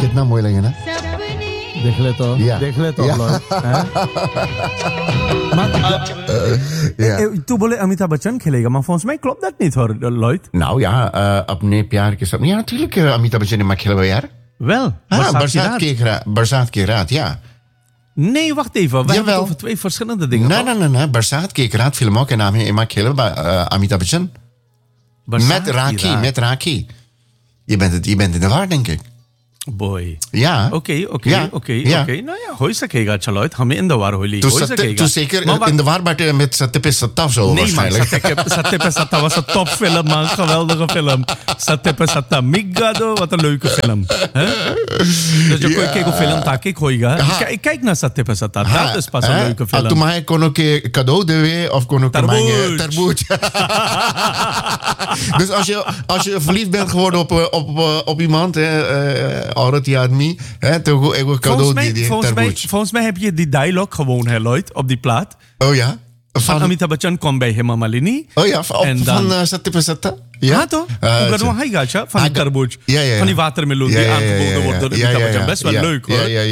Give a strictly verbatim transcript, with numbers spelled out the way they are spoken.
कितना मोय लगे ना देख ले तो Yeah. देख ले तो Yeah. Yeah. तू बोले अमिताभ बच्चन खेलेगा maar volgens mij klopt dat niet hoor Lloyd. Nou ja, uh, अपने प्यार के साथ. Ja, natuurlijk uh, Amitabh Bachchan in Makhela yaar. Wel, Ah, Barsaat Barsaat Kiraat. ke raad. Barsaat ke raad, ja. Nee, wacht even. We hebben Jawel. het over twee verschillende dingen. Nee, toch? nee, nee, nee. Barsaat ke raad film ook en naam in Makhela bij uh, Amitabh Bachchan. Barsaat Met Raki, Kiraat. met Raki. Je bent, het, je bent in de war, denk ik. Boy. Ja. Oké, oké, Ja, oके ja. Okay ना या हो सकेगा चलो हमें इन दवार होली Toen हो zat- सकेगा toen zeker Maar wacht- in de war bent met Satya pe Satta of zo Nee man, waarschijnlijk. Satya pe Satta was een topfilm man, geweldige film. Satya pe Satta, Migado, wat een leuke film. Hè? Dus je Ja. kijkt op film, daar kijk hoiga. Ha. Ik kijk naar Satya pe Satta, Ha, dat is pas een hè? leuke Ah, film. toen mij kon ook een cadeau dewe of kon ook Tarboej. tarboej. Dus als je, als je verliefd bent geworden op, eh, op, eh, op iemand, Aurat Yadmi, toch een cadeau Volgens mij, die die volgens, mij, tarboej. volgens mij heb je die dialoog gewoon, hè, Lloyd, op die plaat. Oh ja? Van Van, Amitabh Bachchan kwam bij Hema Malini. oh ja, van, En op- dan- van uh, Satya pe Satta? Ja, Ja, toch? Uh, Hoe zo. gaat hij gaat, ja? Van Hij die ga- tarboej. Ja, ja, ja. Van die watermeloen die Ja, ja, ja, aangeboden ja, wordt door ja, Amitabh ja, ja, Bachchan. Best wel ja, leuk, hoor. ja, ja,